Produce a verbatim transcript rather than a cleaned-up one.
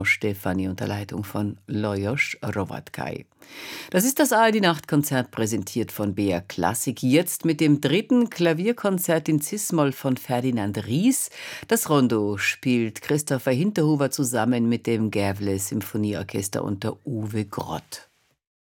Stefanie unter Leitung von Lajos Rovatkai. Das ist das A R D-Nachtkonzert, präsentiert von B R Klassik. Jetzt mit dem dritten Klavierkonzert in Cis-Moll von Ferdinand Ries. Das Rondo spielt Christopher Hinterhuber zusammen mit dem Gävle Symphonieorchester unter Uwe Grott.